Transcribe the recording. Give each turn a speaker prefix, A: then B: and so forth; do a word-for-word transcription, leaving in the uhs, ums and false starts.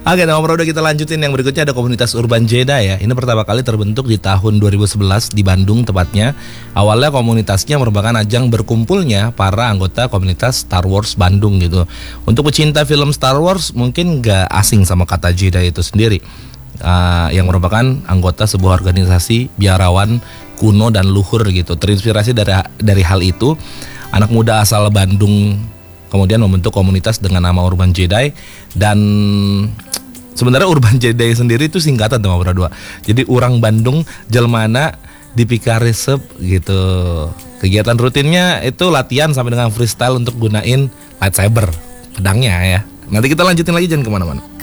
A: Oke, nah Bro, udah kita lanjutin. Yang berikutnya ada komunitas Urban Jedi ya. Ini pertama kali terbentuk di tahun dua ribu sebelas di Bandung tepatnya. Awalnya komunitasnya merupakan ajang berkumpulnya para anggota komunitas Star Wars Bandung gitu. Untuk pecinta film Star Wars mungkin gak asing sama kata Jedi itu sendiri. Uh, yang merupakan anggota sebuah organisasi biarawan kuno dan luhur gitu. Terinspirasi dari dari hal itu, anak muda asal Bandung kemudian membentuk komunitas dengan nama Urban Jedi. Dan sebenarnya Urban Jedi sendiri itu singkatan teman berdua. Jadi orang Bandung jelmana dipikaresep gitu. Kegiatan rutinnya itu latihan sampai dengan freestyle untuk gunain lightsaber, pedangnya ya. Nanti kita lanjutin lagi, jangan kemana-mana.